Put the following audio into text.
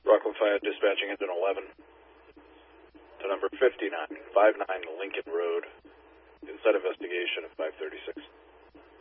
Rockland 5 dispatching engine 11 to number 5959 Lincoln Road. Inside investigation at 536.